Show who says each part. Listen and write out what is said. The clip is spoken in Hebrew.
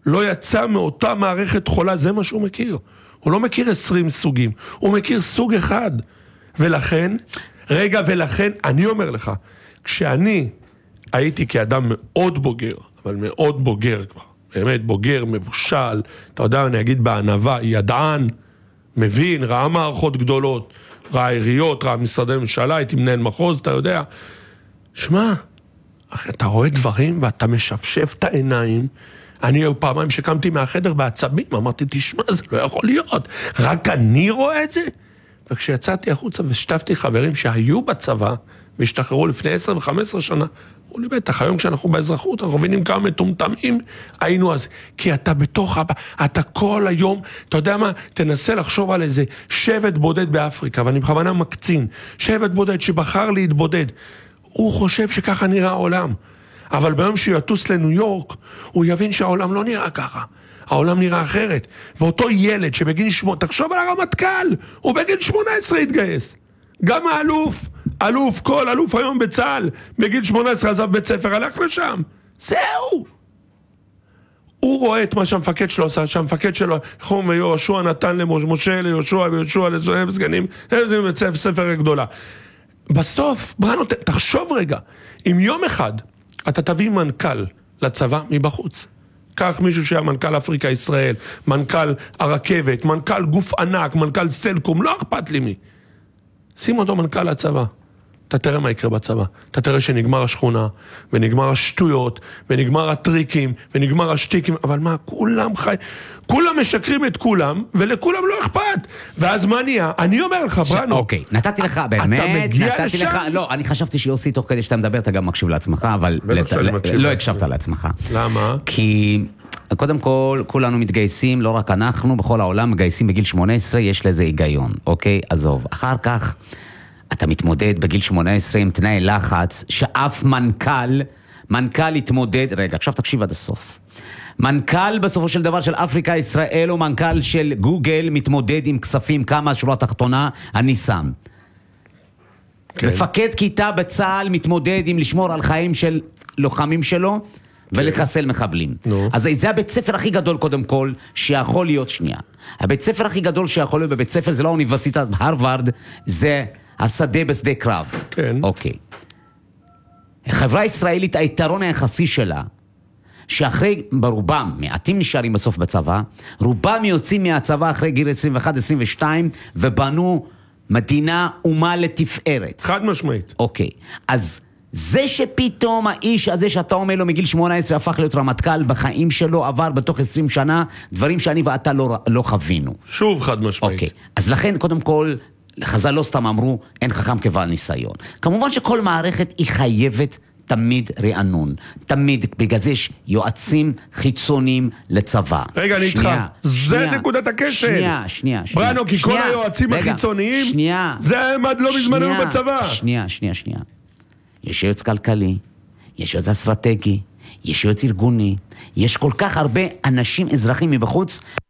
Speaker 1: לא יצא מאותה מערכת חולה, זה מה שהוא מכיר. הוא לא מכיר 20 סוגים, הוא מכיר סוג אחד. ולכן, ולכן, אני אומר לך, כשאני הייתי כאדם מאוד בוגר, אבל מאוד בוגר כבר, באמת בוגר, מבושל, אתה יודע, אני אגיד בענווה, ידען, מבין, ראה מערכות גדולות, ראה עיריות, ראה משרדי ממשלה, הייתי מנהל מחוז, אתה יודע. שמע, אתה רואה דברים ואתה משפשף את העיניים. אני פעמיים שקמתי מהחדר בעצבים, אמרתי, תשמע, זה לא יכול להיות. רק אני רואה את זה? וכשיצאתי החוצה ושתפתי חברים שהיו בצבא, והשתחררו לפני 10 ו-15 שנה, אמרו לי, בטח, היום כשאנחנו באזרחות, אנחנו מבינים כמה מטומטמים היינו אז. כי אתה בתוך, אתה כל היום, אתה יודע מה, תנסה לחשוב על איזה שבט בודד באפריקה, ואני בכוונה מקצין, שבט בודד שבחר להתבודד, הוא חושב שככה נראה העולם. אבל ביום שהוא יטוס לניו יורק, הוא יבין שהעולם לא נראה ככה. העולם נראה אחרת. ואותו ילד שבגיל 18, תחשוב על הרמטכ"ל, הוא בגיל 18 התגייס. גם האלוף, כל אלוף היום בצה"ל, בגיל 18 עזב בית ספר, הלך לשם. זהו. הוא רואה את מה שהמפקד שלו עשה, שהמפקד שלו, חום ויהושע נתן למשה, ליהושע ויהושע לזוהב סגנים, זה בית ספר גדולה. בסוף, בראנו, תחשוב רגע, אם יום אחד אתה תביא מנכ"ל לצבא מבחוץ, קח מישהו שהיה מנכ"ל אפריקה ישראל, מנכ"ל הרכבת, מנכ"ל גוף ענק, מנכ"ל סלקום, לא אכפת לי מי. שים אותו מנכ"ל לצבא. אתה תראה מה יקרה בצבא. אתה תראה שנגמר השכונה, ונגמר השטויות, ונגמר הטריקים, ונגמר השטיקים, אבל מה, כולם משקרים את כולם, ולכולם לא אכפת. ואז מה נהיה? אני אומר לך, בראנו.
Speaker 2: אוקיי, נתתי לך, באמת,
Speaker 1: אתה מגיע לשם?
Speaker 2: לא, אני חשבתי שיוסי, תוך כדי שאתה מדבר, אתה גם מקשיב לעצמך, אבל לא הקשבת לעצמך.
Speaker 1: למה?
Speaker 2: כי קודם כל, כולנו מתגייסים, לא רק אנחנו, בכל העולם מגייסים בגיל 18, יש לזה היגיון, אוקיי? עזוב. אחר כך, אתה מתמודד בגיל 18 עם תנאי לחץ, שאף מנכ"ל יתמודד, רגע, עכשיו תקשיב עד הסוף. מנכ"ל בסופו של דבר של אפריקה ישראל, או מנכ"ל של גוגל, מתמודד עם כספים, כמה שורה תחתונה, אני שם. כן. מפקד כיתה בצהל מתמודד עם לשמור על חיים של לוחמים שלו, ולחסל מחבלים. אז זה הבית ספר הכי גדול קודם כל, שיכול להיות שנייה. הבית ספר הכי גדול שיכול להיות בבית ספר, זה לא האוניברסיטת הרווארד, זה השדה בשדה קרב.
Speaker 1: כן.
Speaker 2: אוקיי. החברה הישראלית, היתרון היחסי שלה, שאחרי, ברובם, מעטים נשארים בסוף בצבא, רובם יוצאים מהצבא אחרי גיל 21-22, ובנו מדינה אומה לתפארת.
Speaker 1: חד משמעית.
Speaker 2: אוקיי. אז זה שפתאום האיש הזה שאתה אומר לו מגיל 18 הפך להיות רמטכ"ל, בחיים שלו עבר בתוך 20 שנה, דברים שאני ואתה לא חווינו.
Speaker 1: שוב חד משמעית.
Speaker 2: אוקיי. אז לכן, קודם כל, חז"ל לא סתם אמרו, אין חכם כבעל ניסיון. כמובן שכל מערכת היא חייבת תמיד רענון. תמיד, בגלל זה יש יועצים חיצוניים לצבא.
Speaker 1: רגע, אני איתך. זה נקודת הקשר.
Speaker 2: שנייה.
Speaker 1: בראנו, כי כל היועצים החיצוניים, זה לא בזמנו בצבא.
Speaker 2: שנייה. יש יועץ כלכלי, יש יועץ אסטרטגי, יש יועץ ארגוני, יש כל כך הרבה אנשים אזרחים מבחוץ,